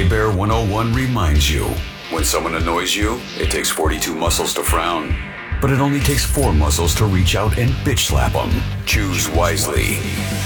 K Bear 101 reminds you, when someone annoys you, it takes 42 muscles to frown. But it only takes 4 muscles to reach out and bitch slap them. Choose wisely.